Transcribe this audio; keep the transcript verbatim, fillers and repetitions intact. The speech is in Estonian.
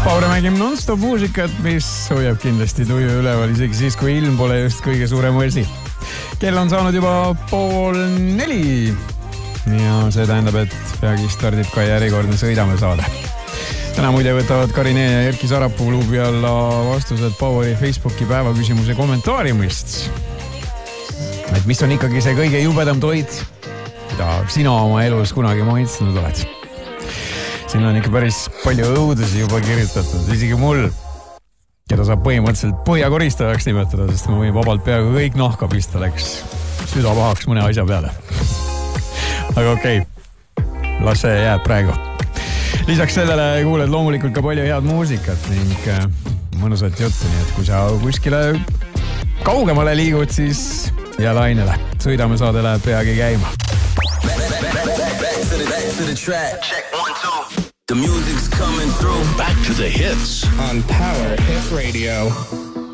Pauremägim non-stop muusikat, mis hoiab kindlasti tuju üleval isegi siis, kui ilm pole just kõige suurem võrsi. Kell on saanud juba pool neli ja see tähendab, et peagi stardib ka järjekordne Sõidame saade. Täna muide võtavad Karine ja Erki Sarapuu luubi alla vastused Poweri Facebooki päevaküsimuse kommentaariumist. Et mis on ikkagi see kõige jubedam toit, mida sina oma elus kunagi maitsnud oled? Siin on ikka päris palju õudusi juba kirjutatud, isegi mul, keda saab põhimõtteliselt põhjakoristajaks nimetada, sest ma võin vabalt peaaegu kõik nahka pista, läks süda pahaks mõne asja peale. Aga okei, okay. Las see jääb praegu. Lisaks sellele kuuled loomulikult ka palju head muusikat ning mõnusat juttu, nii et kui sa kuskile kaugemale liigud, siis jää lainele. Sõidame saade läheb peagi käima. The music's coming through. Back to the hits on Power Hit Radio.